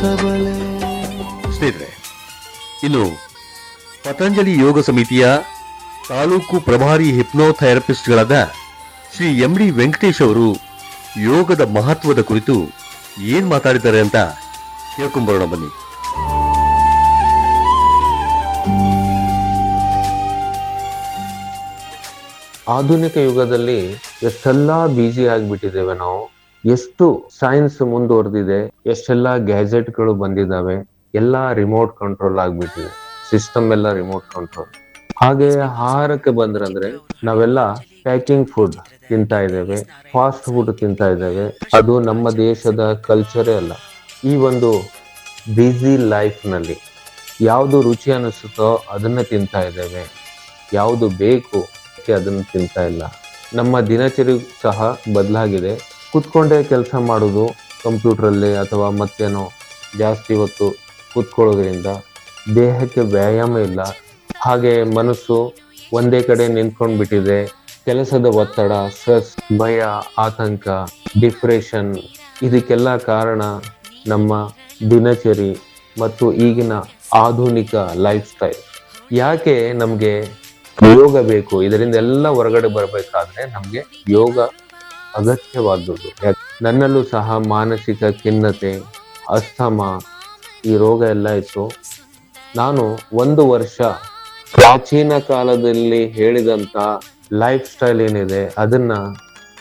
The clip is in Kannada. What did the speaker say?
ಸ್ನೇಹಿತರೆ, ಇನ್ನು ಪತಂಜಲಿ ಯೋಗ ಸಮಿತಿಯ ತಾಲೂಕು ಪ್ರಭಾರಿ ಹಿಪ್ನೋಥೆರಪಿಸ್ಟ್ಗಳಾದ ಶ್ರೀ ಎಂ.ಡಿ. ವೆಂಕಟೇಶ್ ಅವರು ಯೋಗದ ಮಹತ್ವದ ಕುರಿತು ಏನ್ ಮಾತಾಡಿದ್ದಾರೆ ಅಂತ ಕೇಳ್ಕೊಂಬರೋಣ ಬನ್ನಿ. ಆಧುನಿಕ ಯುಗದಲ್ಲಿ ಎಷ್ಟೆಲ್ಲಾ ಬಿಜಿ ಆಗ್ಬಿಟ್ಟಿದ್ದೇವೆ ನಾವು. ಎಷ್ಟು ಸೈನ್ಸ್ ಮುಂದುವರೆದಿದೆ, ಎಷ್ಟೆಲ್ಲಾ ಗ್ಯಾಜೆಟ್ಗಳು ಬಂದಿದ್ದಾವೆ, ಎಲ್ಲಾ ರಿಮೋಟ್ ಕಂಟ್ರೋಲ್ ಆಗ್ಬಿಟ್ಟಿದೆ, ಸಿಸ್ಟಮ್ ಎಲ್ಲ ರಿಮೋಟ್ ಕಂಟ್ರೋಲ್. ಹಾಗೆ ಆಹಾರಕ್ಕೆ ಬಂದ್ರಂದ್ರೆ ನಾವೆಲ್ಲ ಪ್ಯಾಕಿಂಗ್ ಫುಡ್ ತಿಂತಾ ಇದ್ದೇವೆ, ಫಾಸ್ಟ್ ಫುಡ್ ತಿಂತಾ ಇದ್ದೇವೆ. ಅದು ನಮ್ಮ ದೇಶದ ಕಲ್ಚರೇ ಅಲ್ಲ. ಈ ಒಂದು ಬ್ಯುಸಿ ಲೈಫ್ ನಲ್ಲಿ ಯಾವುದು ರುಚಿ ಅನಿಸುತ್ತೋ ಅದನ್ನ ತಿಂತಾ ಇದ್ದೇವೆ, ಯಾವುದು ಬೇಕು ಅದನ್ನು ತಿಂತಾ ಇಲ್ಲ. ನಮ್ಮ ದಿನಚರಿ ಸಹ ಬದಲಾಗಿದೆ. ಕುತ್ಕೊಂಡೇ ಕೆಲಸ ಮಾಡೋದು ಕಂಪ್ಯೂಟರಲ್ಲಿ ಅಥವಾ ಮತ್ತೇನೋ, ಜಾಸ್ತಿ ಹೊತ್ತು ಕೂತ್ಕೊಳ್ಳೋದ್ರಿಂದ ದೇಹಕ್ಕೆ ವ್ಯಾಯಾಮ ಇಲ್ಲ. ಹಾಗೆ ಮನಸ್ಸು ಒಂದೇ ಕಡೆ ನಿಂತ್ಕೊಂಡ್ ಬಿಟ್ಟಿದೆ. ಕೆಲಸದ ಒತ್ತಡ, ಸ್ಟ್ರೆಸ್, ಭಯ, ಆತಂಕ, ಡಿಪ್ರೆಷನ್, ಇದಕ್ಕೆಲ್ಲ ಕಾರಣ ನಮ್ಮ ದಿನಚರಿ ಮತ್ತು ಈಗಿನ ಆಧುನಿಕ ಲೈಫ್ ಸ್ಟೈಲ್. ಯಾಕೆ ನಮ್ಗೆ ಯೋಗ ಬೇಕು? ಇದರಿಂದ ಎಲ್ಲ ಹೊರಗಡೆ ಬರಬೇಕಾದ್ರೆ ನಮ್ಗೆ ಯೋಗ ಅಗತ್ಯವಾದದ್ದು. ನನ್ನಲ್ಲೂ ಸಹ ಮಾನಸಿಕ ಖಿನ್ನತೆ, ಅಸ್ತಮ, ಈ ರೋಗ ಎಲ್ಲ ಇತ್ತು. ನಾನು 1 ವರ್ಷ ಪ್ರಾಚೀನ ಕಾಲದಲ್ಲಿ ಹೇಳಿದಂತ ಲೈಫ್ ಸ್ಟೈಲ್ ಏನಿದೆ ಅದನ್ನ